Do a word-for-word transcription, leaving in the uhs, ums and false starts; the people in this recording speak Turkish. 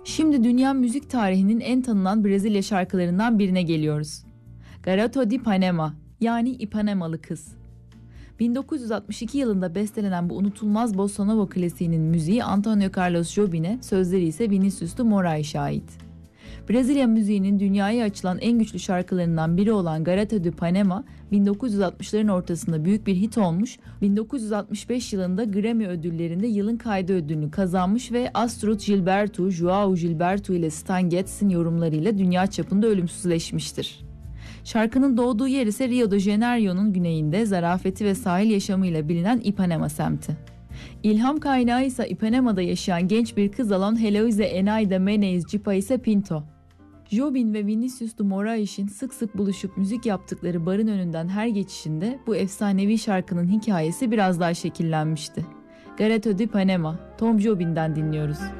Şimdi dünya müzik tarihinin en tanınan Brezilya şarkılarından birine geliyoruz. Garota de Ipanema, yani İpanemalı Kız. bin dokuz yüz altmış iki yılında bestelenen bu unutulmaz bossa nova klasiğinin müziği Antonio Carlos Jobim'e, sözleri ise Vinicius de Moraes'e ait. Brezilya müziğinin dünyaya açılan en güçlü şarkılarından biri olan Garota de Ipanema, bin dokuz yüz altmışların ortasında büyük bir hit olmuş, bin dokuz yüz altmış beş yılında Grammy ödüllerinde yılın kaydı ödülünü kazanmış ve Astrud Gilberto, João Gilberto ile Stan Getz'in yorumlarıyla dünya çapında ölümsüzleşmiştir. Şarkının doğduğu yer ise Rio de Janeiro'nun güneyinde zarafeti ve sahil yaşamıyla bilinen Ipanema semti. İlham kaynağı ise Ipanema'da yaşayan genç bir kız olan Heloísa Enaida Menees de Paisa Pinto. Jobim ve Vinicius de Moraes'in sık sık buluşup müzik yaptıkları barın önünden her geçişinde bu efsanevi şarkının hikayesi biraz daha şekillenmişti. Garota de Ipanema, Tom Jobim'den dinliyoruz.